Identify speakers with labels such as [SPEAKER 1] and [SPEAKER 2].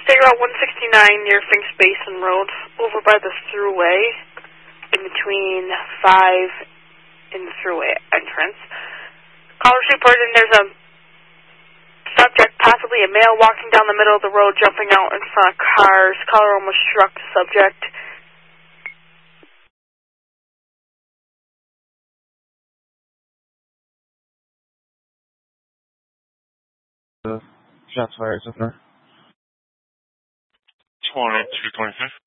[SPEAKER 1] figure out 169 near Finks Basin Road, over by the thruway, in between 5 and the thruway entrance. Callers reported there's a subject, possibly a male, walking down the middle of the road, jumping out in front of cars. Caller almost struck the subject.
[SPEAKER 2] Shots fired, so far.
[SPEAKER 3] 2225.